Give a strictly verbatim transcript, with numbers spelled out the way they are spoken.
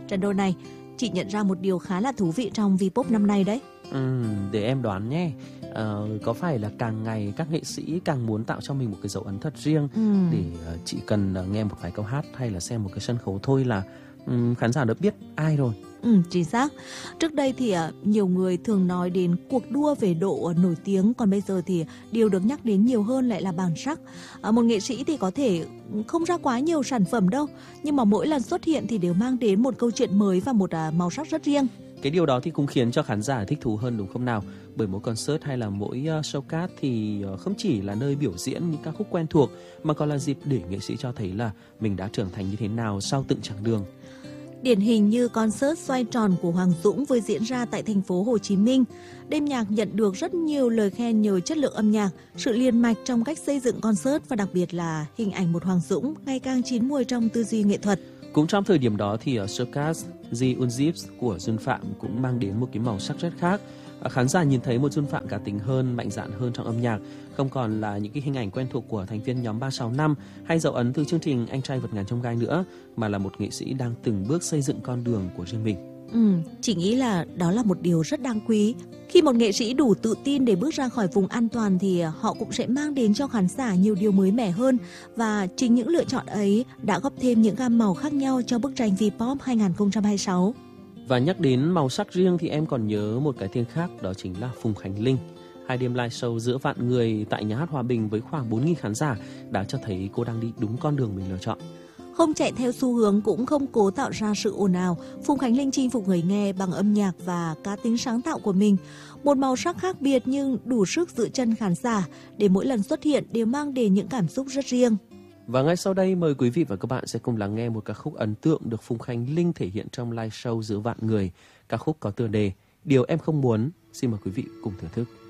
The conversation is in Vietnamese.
Trận đấu này, chị nhận ra một điều khá là thú vị trong V-pop năm nay đấy. Ừ, để em đoán nhé. Ờ, có phải là càng ngày các nghệ sĩ càng muốn tạo cho mình một cái dấu ấn thật riêng, ừ. để uh, chỉ cần uh, nghe một vài câu hát hay là xem một cái sân khấu thôi là um, khán giả đã biết ai rồi. Ừ, chính xác. Trước đây thì uh, nhiều người thường nói đến cuộc đua về độ uh, nổi tiếng, còn bây giờ thì điều được nhắc đến nhiều hơn lại là bản sắc. Uh, một nghệ sĩ thì có thể không ra quá nhiều sản phẩm đâu, nhưng mà mỗi lần xuất hiện thì đều mang đến một câu chuyện mới và một uh, màu sắc rất riêng. Cái điều đó thì cũng khiến cho khán giả thích thú hơn đúng không nào? Bởi mỗi concert hay là mỗi uh, showcast thì uh, không chỉ là nơi biểu diễn những ca khúc quen thuộc, mà còn là dịp để nghệ sĩ cho thấy là mình đã trưởng thành như thế nào sau từng chặng đường. Điển hình như concert xoay tròn của Hoàng Dũng vừa diễn ra tại thành phố Hồ Chí Minh. Đêm nhạc nhận được rất nhiều lời khen nhờ chất lượng âm nhạc, sự liền mạch trong cách xây dựng concert và đặc biệt là hình ảnh một Hoàng Dũng ngày càng chín mùi trong tư duy nghệ thuật. Cũng trong thời điểm đó thì ở showcast The Unzips của Jun Phạm cũng mang đến một cái màu sắc rất khác. Khán giả nhìn thấy một Jun Phạm cá tính hơn, mạnh dạn hơn trong âm nhạc, không còn là những cái hình ảnh quen thuộc của thành viên nhóm ba sáu năm hay dấu ấn từ chương trình Anh Trai Vượt Ngàn Chông Gai nữa, mà là một nghệ sĩ đang từng bước xây dựng con đường của riêng mình. Ừ, chị nghĩ là đó là một điều rất đáng quý. Khi một nghệ sĩ đủ tự tin để bước ra khỏi vùng an toàn thì họ cũng sẽ mang đến cho khán giả nhiều điều mới mẻ hơn, và chính những lựa chọn ấy đã góp thêm những gam màu khác nhau cho bức tranh V-pop hai không hai sáu. Và nhắc đến màu sắc riêng thì em còn nhớ một cái tên khác, đó chính là Phùng Khánh Linh. Hai đêm live show giữa vạn người tại Nhà hát Hòa Bình với khoảng bốn nghìn khán giả đã cho thấy cô đang đi đúng con đường mình lựa chọn. Không chạy theo xu hướng cũng không cố tạo ra sự ồn ào, Phùng Khánh Linh chinh phục người nghe bằng âm nhạc và cá tính sáng tạo của mình. Một màu sắc khác biệt nhưng đủ sức giữ chân khán giả, để mỗi lần xuất hiện đều mang đến những cảm xúc rất riêng. Và ngay sau đây mời quý vị và các bạn sẽ cùng lắng nghe một ca khúc ấn tượng được Phùng Khánh Linh thể hiện trong live show giữa vạn người. Ca khúc có tựa đề Điều Em Không Muốn. Xin mời quý vị cùng thưởng thức.